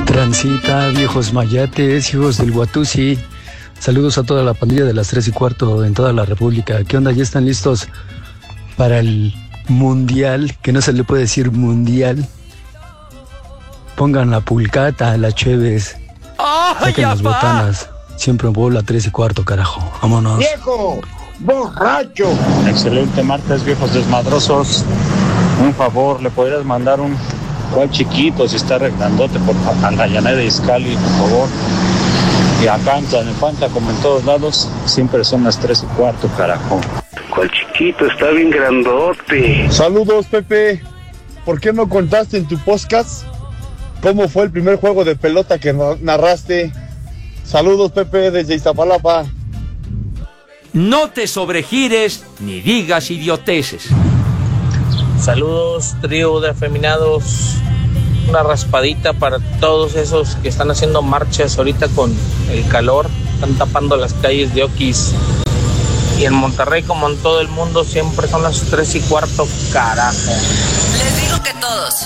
Transita, viejos mayates, hijos del Watusi. Saludos a toda la pandilla de las 3:15 en toda la República. ¿Qué onda? ¿Ya están listos para el mundial? Que no se le puede decir mundial. Pongan la pulcata, la cheves. Saquen las botanas. Siempre en bola 3:15, carajo. Vámonos. ¡Viejo borracho! Excelente martes, viejos desmadrosos. Un favor, ¿le podrías mandar un cual chiquito si está grandote por a la llanera de Izcalli, por favor? Y acá en Tlalnepantla, como en todos lados, siempre son las 3:15, carajo. ¿Cuál chiquito? Está bien grandote. Saludos, Pepe. ¿Por qué no contaste en tu podcast cómo fue el primer juego de pelota que narraste? Saludos, Pepe, desde Iztapalapa. No te sobregires ni digas idioteces. Saludos, trío de afeminados. Una raspadita para todos esos que están haciendo marchas ahorita con el calor. Están tapando las calles de Oquis. Y en Monterrey, como en todo el mundo, siempre son las 3:15, carajo. Les digo que todos.